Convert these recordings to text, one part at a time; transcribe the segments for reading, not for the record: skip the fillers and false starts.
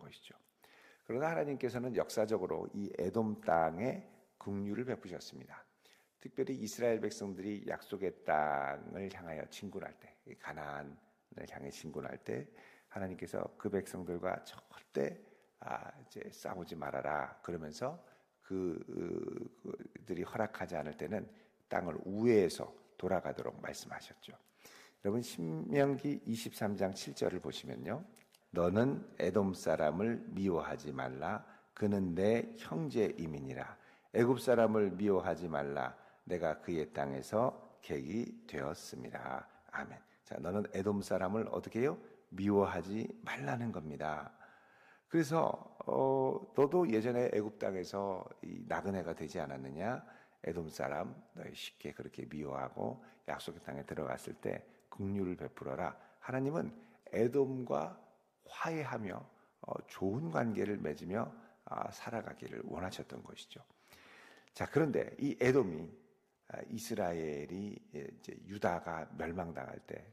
것이죠. 그러나 하나님께서는 역사적으로 이 에돔 땅에 긍휼을 베푸셨습니다. 특별히 이스라엘 백성들이 약속의 땅을 향하여 진군할 때, 가나안을 향해 진군할 때 하나님께서 그 백성들과 절대 이제 싸우지 말아라 그러면서 그들이 허락하지 않을 때는 땅을 우회해서 돌아가도록 말씀하셨죠. 여러분 신명기 23장 7절을 보시면요. 너는 에돔 사람을 미워하지 말라. 그는 내 형제임이니라. 애굽 사람을 미워하지 말라. 내가 그의 땅에서 객이 되었습니다. 아멘. 자, 너는 에돔 사람을 어떻게 해요? 미워하지 말라는 겁니다. 그래서 너도 예전에 애굽 땅에서 이 나그네가 되지 않았느냐? 에돔 사람 너희 쉽게 그렇게 미워하고 약속의 땅에 들어갔을 때 긍휼을 베풀어라. 하나님은 에돔과 화해하며 좋은 관계를 맺으며 살아가기를 원하셨던 것이죠. 자, 그런데 이 에돔이 이스라엘이 이제 유다가 멸망당할 때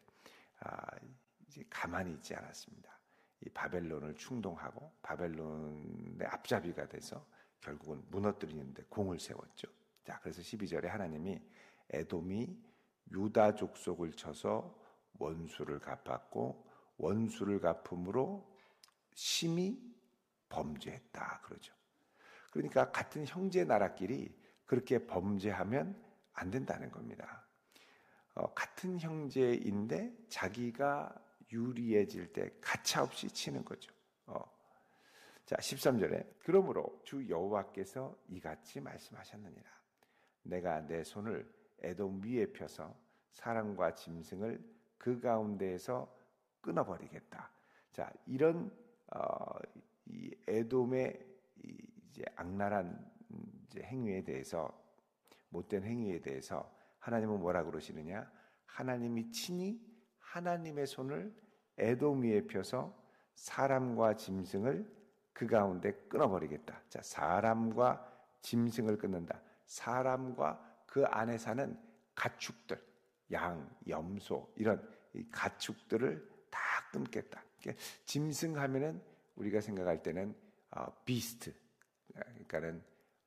이제 가만히 있지 않았습니다. 이 바벨론을 충동하고 바벨론의 앞잡이가 돼서 결국은 무너뜨리는데 공을 세웠죠. 자, 그래서 12절에 하나님이 에돔이 유다 족속을 쳐서 원수를 갚았고 원수를 갚음으로 심히 범죄했다 그러죠. 그러니까 같은 형제 나라끼리 그렇게 범죄하면 안 된다는 겁니다. 같은 형제인데 자기가 유리해질 때 가차없이 치는 거죠. 자, 13절에 그러므로 주 여호와께서 이같이 말씀하셨느니라. 내가 내 손을 에돔 위에 펴서 사람과 짐승을 그 가운데에서 끊어버리겠다. 자, 이런 이 에돔의 이제 악랄한 이제 행위에 대해서 못된 행위에 대해서 하나님은 뭐라 그러시느냐? 하나님이 친히 하나님의 손을 에돔 위에 펴서 사람과 짐승을 그 가운데 끊어버리겠다. 자, 사람과 짐승을 끊는다. 사람과 그 안에 사는 가축들, 양, 염소 이런 이 가축들을 다 끊겠다. 그러니까 짐승 하면은 우리가 생각할 때는 비스트, 그러니까는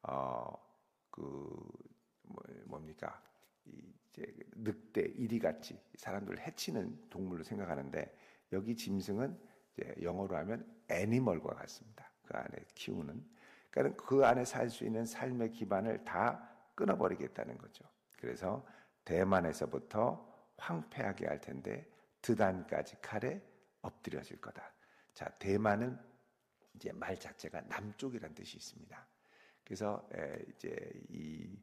뭡니까? 이제 늑대, 이리같이 사람들을 해치는 동물로 생각하는데 여기 짐승은 이제 영어로 하면 애니멀과 같습니다. 그 안에 키우는. 그러니까 그 안에 살 수 있는 삶의 기반을 다 끊어버리겠다는 거죠. 그래서 대만에서부터 황폐하게 할 텐데 드단까지 칼에 엎드려질 거다. 자, 대만은 이제 말 자체가 남쪽이라는 뜻이 있습니다. 그래서 이제 이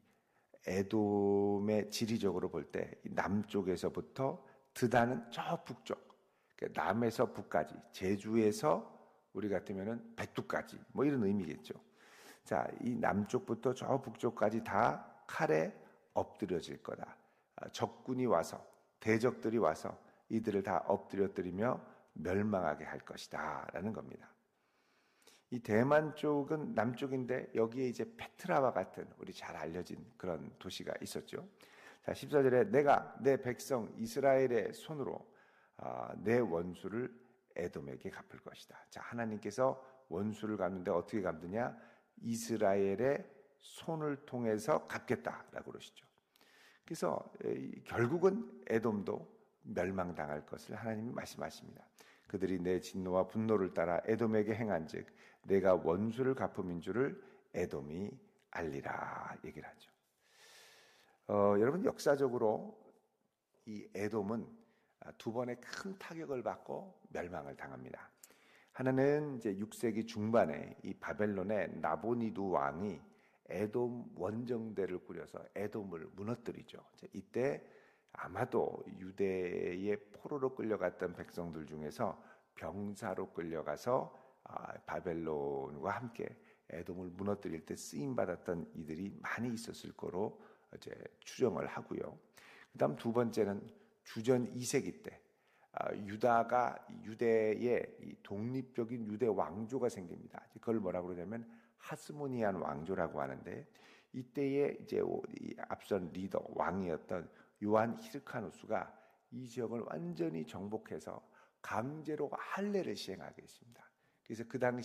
에돔의 지리적으로 볼 때 남쪽에서부터 드단은 저 북쪽, 그러니까 남에서 북까지, 제주에서 우리 같으면은 백두까지 뭐 이런 의미겠죠. 자, 이 남쪽부터 저 북쪽까지 다 칼에 엎드려질 거다. 적군이 와서 대적들이 와서 이들을 다 엎드려뜨리며 멸망하게 할 것이다 라는 겁니다. 이 대만 쪽은 남쪽인데 여기에 이제 페트라와 같은 우리 잘 알려진 그런 도시가 있었죠. 자, 14절에 내가 내 백성 이스라엘의 손으로 내 원수를 에돔에게 갚을 것이다. 자, 하나님께서 원수를 갚는데 어떻게 갚느냐? 이스라엘의 손을 통해서 갚겠다라고 그러시죠. 그래서 결국은 에돔도 멸망당할 것을 하나님이 말씀하십니다. 그들이 내 진노와 분노를 따라 에돔에게 행한즉 내가 원수를 갚음인 줄을 에돔이 알리라 얘기를 하죠. 여러분 역사적으로 이 에돔은 두 번의 큰 타격을 받고 멸망을 당합니다. 하나는 이제 6세기 중반에 이 바벨론의 나보니두 왕이 에돔 원정대를 꾸려서 에돔을 무너뜨리죠. 이때 아마도 유대의 포로로 끌려갔던 백성들 중에서 병사로 끌려가서 바벨론과 함께 에돔을 무너뜨릴 때 쓰임받았던 이들이 많이 있었을 거로 이제 추정을 하고요. 그 다음 두 번째는 주전 2세기 때 유다가 유대의 이 독립적인 유대 왕조가 생깁니다. 그걸 뭐라고 그러냐면 하스모니안 왕조라고 하는데 이때에 이제 이 앞선 리더 왕이었던 요한 히르카누스가 이 지역을 완전히 정복해서 강제로 할례를 시행하게 했습니다. 그래서 그 당시